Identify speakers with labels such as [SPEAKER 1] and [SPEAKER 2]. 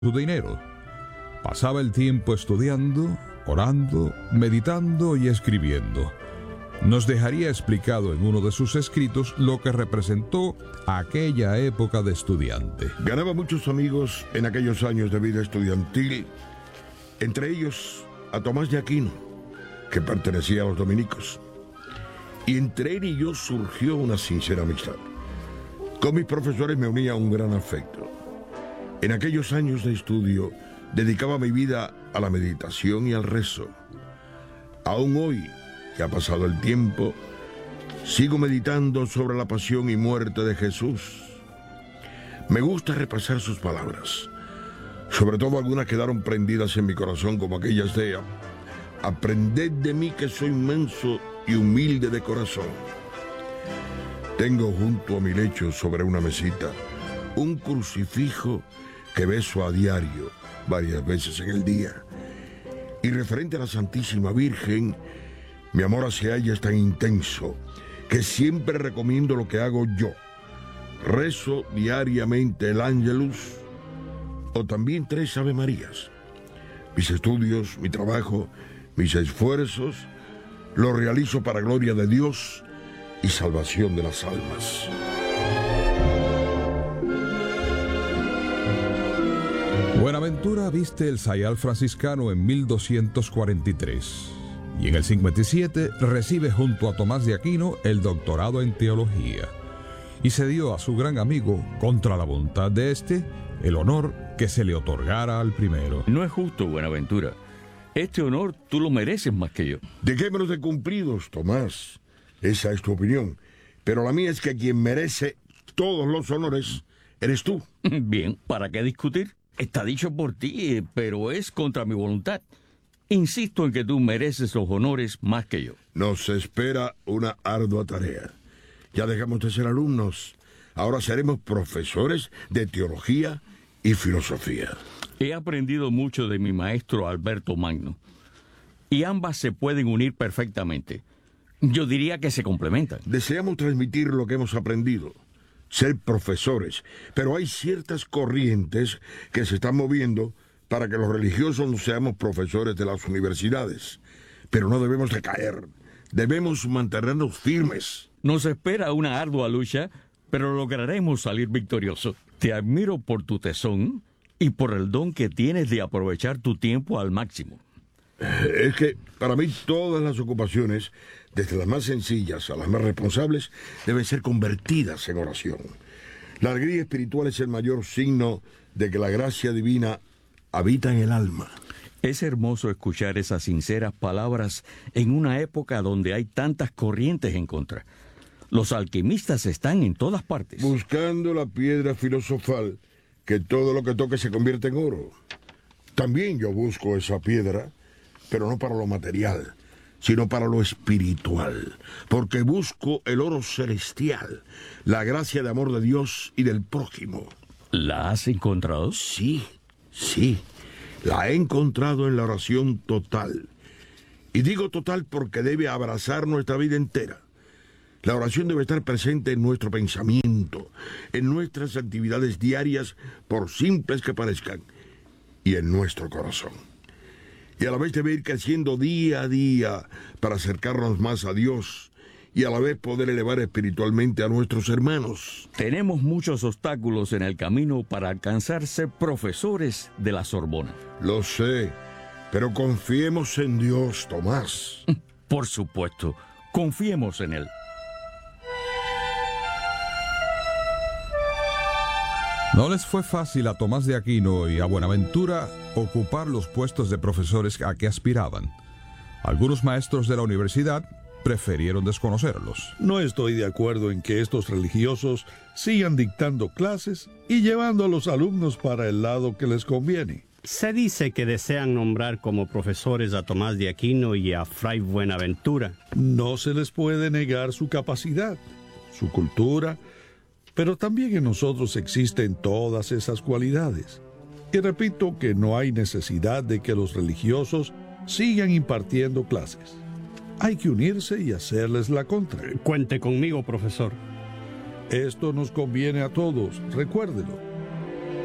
[SPEAKER 1] su dinero. Pasaba el tiempo estudiando, orando, meditando y escribiendo. Nos dejaría explicado en uno de sus escritos lo que representó aquella época de estudiante.
[SPEAKER 2] Ganaba muchos amigos en aquellos años de vida estudiantil, entre ellos a Tomás de Aquino, que pertenecía a los dominicos. Y entre él y yo surgió una sincera amistad. Con mis profesores me unía un gran afecto. En aquellos años de estudio dedicaba mi vida a la meditación y al rezo. Aún hoy, que ha pasado el tiempo, sigo meditando sobre la pasión y muerte de Jesús. Me gusta repasar sus palabras. Sobre todo algunas quedaron prendidas en mi corazón, como aquellas de: aprended de mí que soy manso y humilde de corazón. Tengo junto a mi lecho, sobre una mesita, un crucifijo que beso a diario, varias veces en el día. Y referente a la Santísima Virgen, mi amor hacia ella es tan intenso que siempre recomiendo lo que hago yo. Rezo diariamente el Ángelus o también 3 Ave Marías. Mis estudios, mi trabajo, mis esfuerzos, los realizo para gloria de Dios y salvación de las almas.
[SPEAKER 1] Buenaventura viste el sayal franciscano en 1243 y en el 57 recibe junto a Tomás de Aquino el doctorado en teología y se dio a su gran amigo, contra la voluntad de éste, el honor que se le otorgara al primero.
[SPEAKER 3] No es justo, Buenaventura. Este honor tú lo mereces más que yo.
[SPEAKER 2] Dejémonos de cumplidos, Tomás. Esa es tu opinión. Pero la mía es que quien merece todos los honores eres tú.
[SPEAKER 3] Bien, ¿para qué discutir? Está dicho por ti, pero es contra mi voluntad. Insisto en que tú mereces los honores más que yo.
[SPEAKER 2] Nos espera una ardua tarea. Ya dejamos de ser alumnos. Ahora seremos profesores de teología y filosofía.
[SPEAKER 3] He aprendido mucho de mi maestro Alberto Magno. Y ambas se pueden unir perfectamente. Yo diría que se complementan.
[SPEAKER 2] Deseamos transmitir lo que hemos aprendido, ser profesores, pero hay ciertas corrientes que se están moviendo para que los religiosos no seamos profesores de las universidades. Pero no debemos decaer, debemos mantenernos firmes.
[SPEAKER 3] Nos espera una ardua lucha, pero lograremos salir victoriosos. Te admiro por tu tesón y por el don que tienes de aprovechar tu tiempo al máximo.
[SPEAKER 2] Es que para mí todas las ocupaciones, desde las más sencillas a las más responsables, deben ser convertidas en oración. La alegría espiritual es el mayor signo de que la gracia divina habita en el alma.
[SPEAKER 3] Es hermoso escuchar esas sinceras palabras en una época donde hay tantas corrientes en contra. Los alquimistas están en todas partes.
[SPEAKER 2] Buscando la piedra filosofal, que todo lo que toque se convierte en oro. También yo busco esa piedra, pero no para lo material, sino para lo espiritual, porque busco el oro celestial, la gracia de amor de Dios y del prójimo.
[SPEAKER 3] ¿La has encontrado?
[SPEAKER 2] Sí, la he encontrado en la oración total. Y digo total porque debe abrazar nuestra vida entera. La oración debe estar presente en nuestro pensamiento, en nuestras actividades diarias, por simples que parezcan, y en nuestro corazón. Y a la vez debe ir creciendo día a día para acercarnos más a Dios y a la vez poder elevar espiritualmente a nuestros hermanos.
[SPEAKER 3] Tenemos muchos obstáculos en el camino para alcanzar ser profesores de la Sorbona.
[SPEAKER 2] Lo sé, pero confiemos en Dios, Tomás.
[SPEAKER 3] Por supuesto, confiemos en Él.
[SPEAKER 1] No les fue fácil a Tomás de Aquino y a Buenaventura ocupar los puestos de profesores a que aspiraban. Algunos maestros de la universidad prefirieron desconocerlos.
[SPEAKER 4] No estoy de acuerdo en que estos religiosos sigan dictando clases y llevando a los alumnos para el lado que les conviene.
[SPEAKER 5] Se dice que desean nombrar como profesores a Tomás de Aquino y a Fray Buenaventura.
[SPEAKER 4] No se les puede negar su capacidad, su cultura, pero también en nosotros existen todas esas cualidades. Y repito que no hay necesidad de que los religiosos sigan impartiendo clases. Hay que unirse y hacerles la contra.
[SPEAKER 5] Cuente conmigo, profesor.
[SPEAKER 4] Esto nos conviene a todos, recuérdelo.